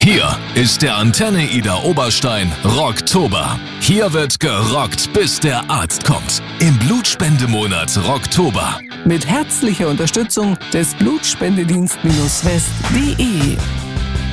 Hier ist der Antenne Ida Oberstein Rocktober. Hier wird gerockt, bis der Arzt kommt. Im Blutspendemonat Rocktober. Mit herzlicher Unterstützung des Blutspendedienst-west.de.